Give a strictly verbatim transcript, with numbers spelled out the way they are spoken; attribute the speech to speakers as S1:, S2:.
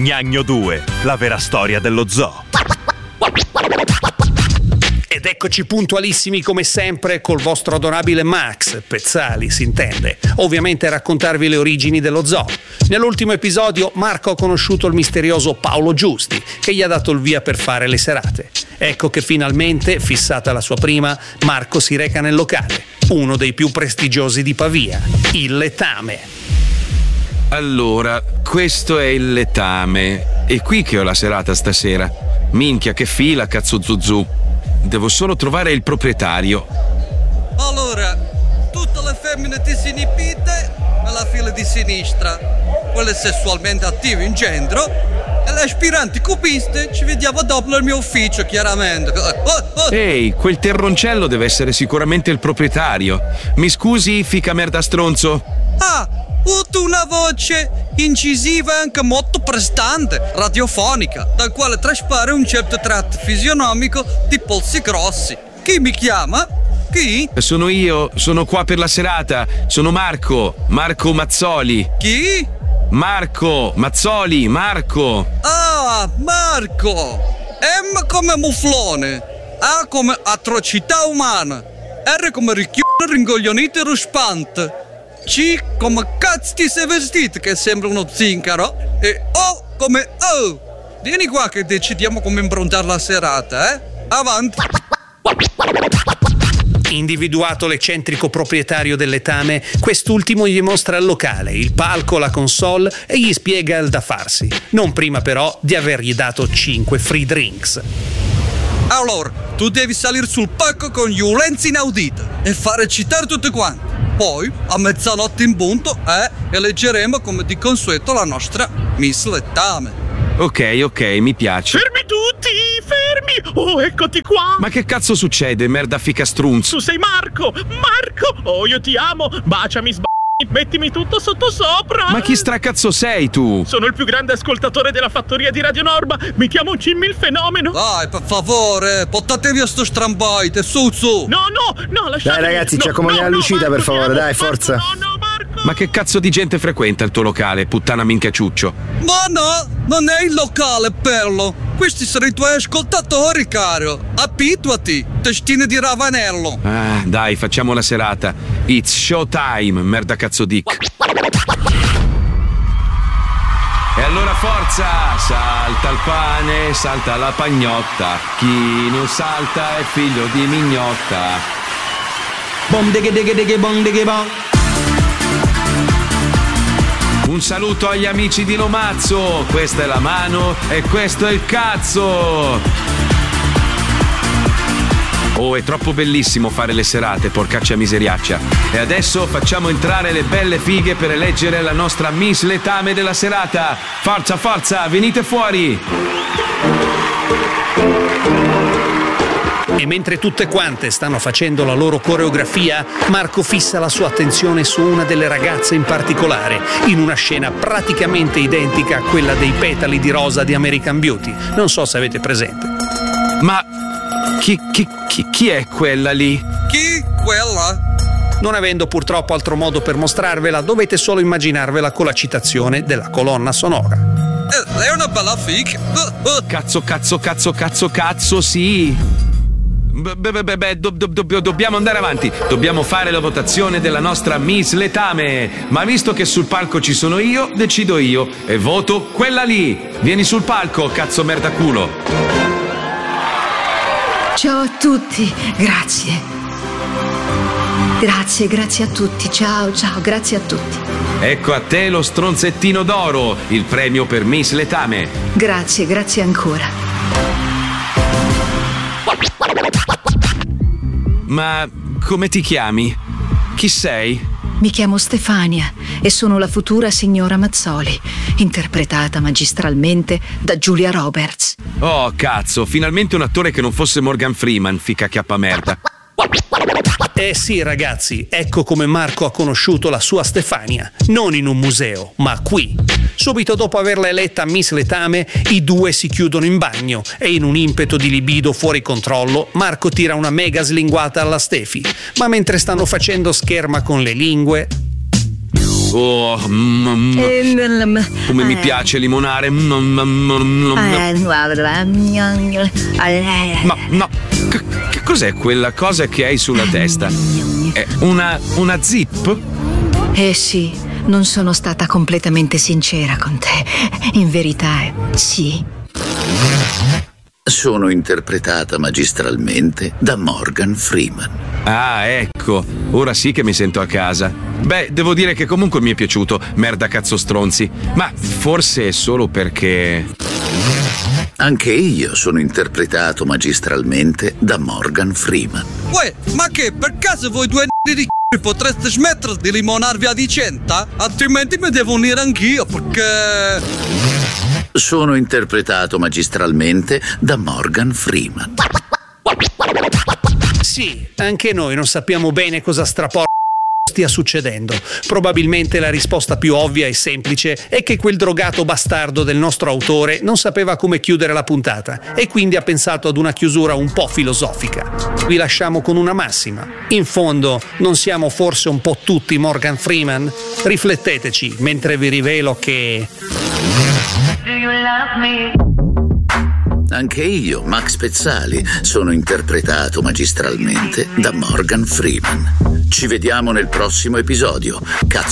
S1: Gnagno due, la vera storia dello zoo.
S2: Ed eccoci puntualissimi come sempre col vostro adorabile Max Pezzali, si intende, ovviamente a raccontarvi le origini dello zoo. Nell'ultimo episodio Marco ha conosciuto il misterioso Paolo Giusti, che gli ha dato il via per fare le serate. Ecco che finalmente, fissata la sua prima, Marco si reca nel locale, uno dei più prestigiosi di Pavia, il Letame.
S3: Allora, questo è il Letame. È qui che ho la serata stasera. Minchia, che fila, cazzo zuzù. Devo solo trovare il proprietario.
S4: Allora, tutte le femmine disinibite alla fila di sinistra, quelle sessualmente attive in centro e le aspiranti cupiste ci vediamo dopo nel mio ufficio, chiaramente.
S3: Ehi, quel terroncello deve essere sicuramente il proprietario. Mi scusi, fica merda stronzo?
S4: Ah, ho una voce incisiva e anche molto prestante, radiofonica, dal quale traspare un certo tratto fisionomico di polsi grossi. Chi mi chiama? Chi?
S3: Sono io, sono qua per la serata. Sono Marco, Marco Mazzoli.
S4: Chi?
S3: Marco Mazzoli, Marco.
S4: Ah, Marco. M come muflone, A come atrocità umana, R come richiuso, ringoglionito e ruspante, C come cazzo ti sei vestito che sembra uno zincaro e O come O. Vieni qua che decidiamo come improntare la serata, eh? Avanti.
S2: Individuato l'eccentrico proprietario del Letame, quest'ultimo gli mostra il locale, il palco, la console e gli spiega il da farsi, non prima però di avergli dato cinque free drinks.
S4: Allora, tu devi salire sul palco con violenza inaudita e fare citare tutti quanti. Poi, a mezzanotte in punto, eh, eleggeremo come di consueto la nostra Miss Letame.
S3: Ok, ok, mi piace.
S5: Fermi tutti, fermi! Oh, eccoti qua!
S3: Ma che cazzo succede, merda fica strunzo?
S5: Tu sei Marco! Marco! Oh, io ti amo! Baciami, sb***i! Mettimi tutto sotto sopra!
S3: Ma chi stracazzo sei tu?
S5: Sono il più grande ascoltatore della fattoria di Radio Norma! Mettiamo Jimmy il fenomeno!
S4: Dai, per favore, portate via sto strambaite, su su!
S5: No, no, no, lasciate!
S6: Dai ragazzi,
S5: no,
S6: ci accomodiamo
S5: no,
S6: all'uscita,
S5: no,
S6: per favore,
S5: Marco,
S6: dai,
S5: Marco,
S6: forza!
S5: No, no, Marco!
S3: Ma che cazzo di gente frequenta il tuo locale, puttana minchia ciuccio?
S4: Ma no, non è il locale, Perlo! Questi sono i tuoi ascoltatori, caro! Abituati, testine di Ravanello!
S3: Ah, dai, facciamo la serata. It's showtime, merda cazzo dick. E allora forza, salta il pane, salta la pagnotta. Chi non salta è figlio di mignotta.
S7: Bom deghe deghe deghe bom deghe bom.
S3: Un saluto agli amici di Lomazzo, questa è la mano e questo è il cazzo. Oh, è troppo bellissimo fare le serate, porcaccia miseriaccia. E adesso facciamo entrare le belle fighe per eleggere la nostra Miss Letame della serata. Forza, forza, venite fuori!
S2: E mentre tutte quante stanno facendo la loro coreografia, Marco fissa la sua attenzione su una delle ragazze in particolare, in una scena praticamente identica a quella dei petali di rosa di American Beauty. Non so se avete presente.
S3: Ma chi, chi, chi, chi è quella lì?
S4: Chi? Quella?
S2: Non avendo purtroppo altro modo per mostrarvela, dovete solo immaginarvela con la citazione della colonna sonora.
S4: Eh, è una bella figa. Uh, uh.
S3: Cazzo, cazzo, cazzo, cazzo, cazzo, sì. Beh, beh, beh, beh do, do, do, dobbiamo andare avanti. Dobbiamo fare la votazione della nostra Miss Letame. Ma visto che sul palco ci sono io, decido io e voto quella lì. Vieni sul palco, cazzo merda culo.
S8: Ciao a tutti, grazie. Grazie, grazie a tutti. Ciao, ciao, grazie a tutti.
S3: Ecco a te lo stronzettino d'oro, il premio per Miss Letame.
S8: Grazie, grazie ancora.
S3: Ma come ti chiami? Chi sei?
S8: Mi chiamo Stefania e sono la futura signora Mazzoli, interpretata magistralmente da Julia Roberts.
S3: Oh, cazzo, finalmente un attore che non fosse Morgan Freeman, fica chiappa merda.
S2: Eh sì ragazzi, ecco come Marco ha conosciuto la sua Stefania, non in un museo, ma qui. Subito dopo averla eletta Miss Letame, i due si chiudono in bagno e in un impeto di libido fuori controllo, Marco tira una mega slinguata alla Stefi, ma mentre stanno facendo scherma con le lingue...
S3: Oh, mm, mm,
S8: Eh,
S3: come mi
S8: eh.
S3: piace limonare. Mm, mm, mm, mm,
S8: Eh, guarda.
S3: Ma no, che, che cos'è quella cosa che hai sulla testa? È una, una zip?
S8: Eh sì, non sono stata completamente sincera con te. In verità, sì.
S6: Sono interpretata magistralmente da Morgan Freeman.
S3: Ah, ecco, ora sì che mi sento a casa. Beh, devo dire che comunque mi è piaciuto, merda cazzo stronzi. Ma forse è solo perché...
S6: Anche io sono interpretato magistralmente da Morgan Freeman.
S4: Uè, ma che, per caso voi due n***i di c***i potreste smettere di limonarvi a vicenda? Altrimenti mi devo unire anch'io, perché...
S6: Sono interpretato magistralmente da Morgan Freeman.
S2: Sì, anche noi non sappiamo bene cosa strapor stia succedendo. Probabilmente la risposta più ovvia e semplice è che quel drogato bastardo del nostro autore non sapeva come chiudere la puntata e quindi ha pensato ad una chiusura un po' filosofica. Vi lasciamo con una massima. In fondo, non siamo forse un po' tutti Morgan Freeman? Rifletteteci mentre vi rivelo che...
S6: Anche io, Max Pezzali, sono interpretato magistralmente da Morgan Freeman. Ci vediamo nel prossimo episodio. Cazzo